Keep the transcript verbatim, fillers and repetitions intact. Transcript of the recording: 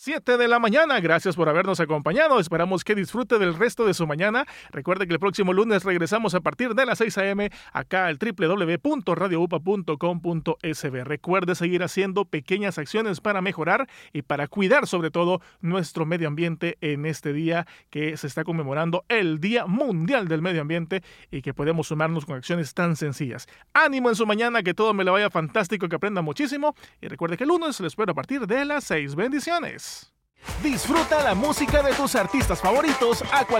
siete de la mañana. Gracias por habernos acompañado. Esperamos que disfrute del resto de su mañana. Recuerde que el próximo lunes regresamos a partir de las seis a.m. acá al doble u doble u doble u punto radio upa punto com punto es be. Recuerde seguir haciendo pequeñas acciones para mejorar y para cuidar sobre todo nuestro medio ambiente en este día que se está conmemorando el Día Mundial del Medio Ambiente y que podemos sumarnos con acciones tan sencillas. Ánimo en su mañana, que todo me le vaya fantástico, que aprenda muchísimo y recuerde que el lunes lo espero a partir de las seis. Bendiciones. Disfruta la música de tus artistas favoritos a cualquier